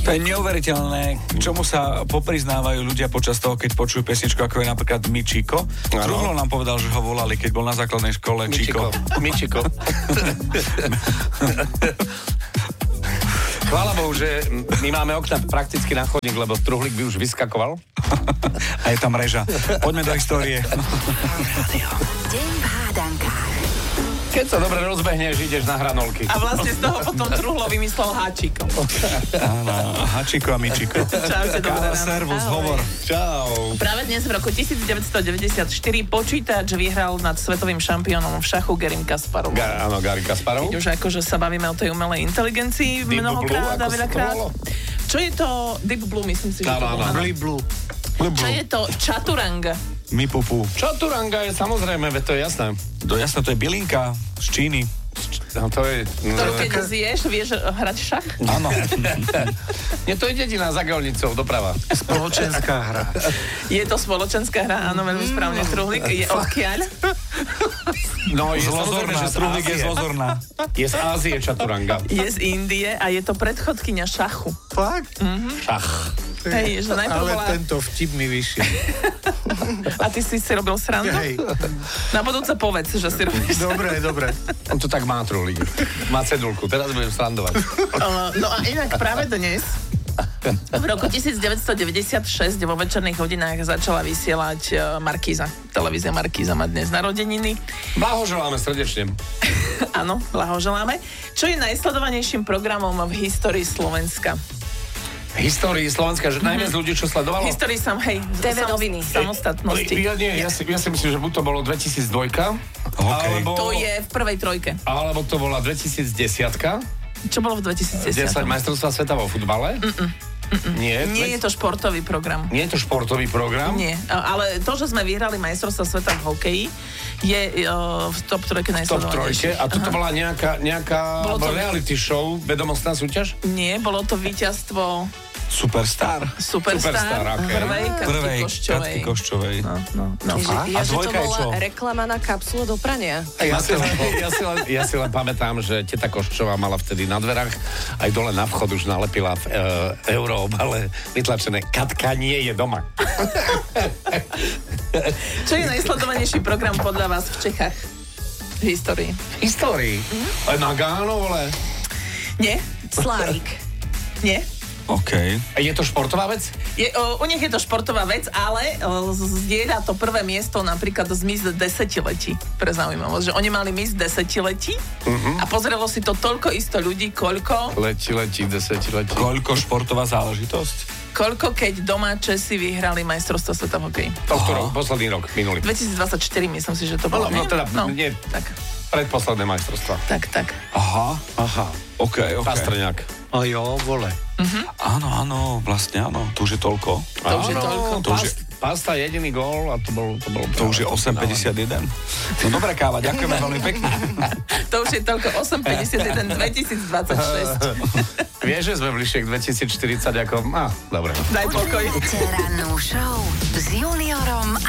To je neuveriteľné, čomu sa popriznávajú ľudia počas toho, keď počujú pesničku, ako je napríklad Mičiko. Truhlo nám povedal, že ho volali, keď bol na základnej škole Čiko. Mičiko. Chvála Bohu, že my máme okna prakticky na chodník, lebo truhlík by už vyskakoval. A je tam reža. Poďme do histórie. Deň v hádankách. Keď sa dobre rozbehneš, ideš na hranolky. A vlastne z toho potom Truhlo vymyslel háčiko. Áno, Hačiko a Mičiko. Čaute, dobré ráno. Servus, Ahoj. hovor. Čau. Práve dnes v roku 1994 počítač vyhral nad svetovým šampiónom v šachu Garim Kasparov. Áno, Gary Kasparov. Keď už akože sa bavíme o tej umelej inteligencii Deep mnohokrát Blue, a ako veľakrát. sa to volalo? Čo je to Deep Blue, myslím si, že to Áno, bolo. áno. Blue. Čo je to Chaturanga? Mi pupu. Chaturanga je samozrejme, veď to je jasné. Jasné, to je bylinka z Číny. No, to je... Ktorú keď zješ, vieš hrať šach? Áno. Nie, to je dedina za Gelnicou, doprava. Spoločenská hra. Je to spoločenská hra, áno, veľmi správne. Truhlík je odkiaľ? No, je samozrejme, Zlozorná, že z truhlík je Ázie. zlozorná. Je z Ázie Chaturanga. Je z Indie a je to predchodkyňa šachu. Fakt? Šach. Hej, že najprv Ale bola... tento vtip mi vyšiel. A ty si robil srandu? Hej. Na budúce povedz, že si robíš. Dobre. On to tak má, truhlík. Má cedulku, teraz budem srandovať. No a inak práve dnes, v roku 1996 vo večerných hodinách začala vysielať Markíza. Televízia Markíza má dnes narodeniny. Blahoželáme srdečne. Áno, blahoželáme. Čo je najsledovanejším programom v histórii Slovenska? Histórii Slovenska, že najviac ľudí, čo sledovalo? Histórii TV noviny. samostatnosti. Ja si myslím, že buď to bolo 2002, alebo, To je v prvej trojke. alebo to bola 2010, 10 Čo bolo v 2010? majstrovstvá sveta vo futbale. Nie, Nie je to športový program. Nie je to športový program. Nie, ale to, že sme vyhrali majstrovstvá sveta v hokeji, je v top trojke Top najsledovanejšie. trojke. A toto bola nejaká Bolo to- reality show, vedomostná súťaž? Nie, bolo to víťazstvo Superstar. Superstar okay. prvej Katky Koščovej. Koščovej. No. A Ja, že to dvojka je čo? bola reklama na kapsule do prania. Ja si len pamätám, že teta Koščová mala vtedy na dverách aj dole na vchod už nalepila v euroobale vytlačené Katka nie je doma. Čo je najsledovanejší program podľa vás v Čechách? V histórii. Histórii. Na Gáno, vole. Nie? Slárik. Nie? OK. Je to športová vec? U nich je to športová vec, ale zdieľa to prvé miesto napríklad z Miss desetiletí. Pre zaujímavosť, že oni mali Miss desetiletí a pozrelo si to toľko isto ľudí, koľko, Koľko športová záležitosť? keď doma Česi vyhrali majstrovstvo sveta v hokeji. Tohto rok, posledný rok, minulý. 2024 myslím si, že to bolo. No teda, nie. Tak. Predposledné majstrovstvá. Tak. Aha. OK. Pastrňák. A jo, vole. Áno, vlastne áno. To už je toľko. To už je toľko. Pasta jediný gól a to bol... To už je 8,51. No dobrá káva, ďakujeme veľmi pekne. To už je toľko 8,51 2026. Vieš, že sme bližšie k 2040 ako... dobre. Daj pokoj. Rannú show s Juniorom